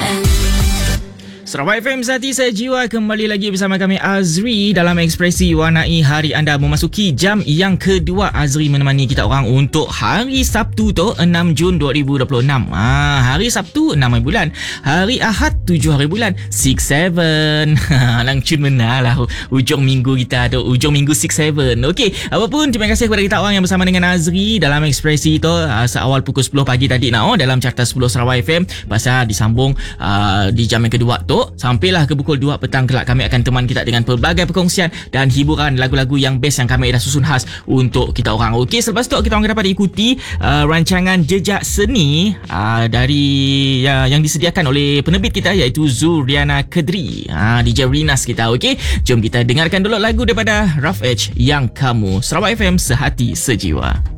Sarawak FM Sehati Sejiwa, kembali lagi bersama kami Azri dalam Ekspresi Warnai hari anda. Memasuki jam yang kedua, Azri menemani kita orang untuk hari Sabtu tu 6 Jun 2026. Hari Sabtu 6 hari bulan, hari Ahad 7 hari bulan, 6-7. Langcun benar lah ujung minggu kita tu, ujung minggu 6-7. Okey, apapun, terima kasih kepada kita orang yang bersama dengan Azri dalam Ekspresi tu seawal pukul 10 pagi tadi dalam Carta 10 Sarawak FM. Pasal disambung di jam yang kedua tu sampailah ke pukul 2 petang kelak, kami akan teman kita dengan pelbagai perkongsian dan hiburan lagu-lagu yang best yang kami dah susun khas untuk kita orang. Okey, selepas tu kita orang dapat ikuti rancangan Jejak Seni dari yang disediakan oleh penerbit kita, iaitu Zuriana Kedri, DJ Rinas kita. Okey, jom kita dengarkan dulu lagu daripada Rough Edge, Yang Kamu. Sarawak FM Sehati Sejiwa.